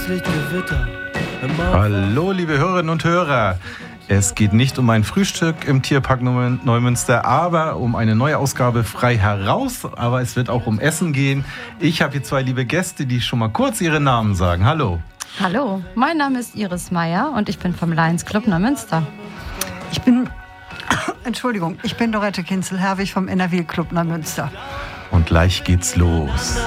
plötzlich Gewitter. Hallo, liebe Hörerinnen und Hörer. Es geht nicht um ein Frühstück im Tierpark Neumünster, aber um eine neue Ausgabe frei heraus. Aber es wird auch um Essen gehen. Ich habe hier zwei liebe Gäste, die schon mal kurz ihre Namen sagen. Hallo. Hallo, mein Name ist Iris Meyer und ich bin vom Lions Club Neumünster. Ich bin Dorette Kinzel-Herwig vom NRW Club Neumünster. Und gleich geht's los.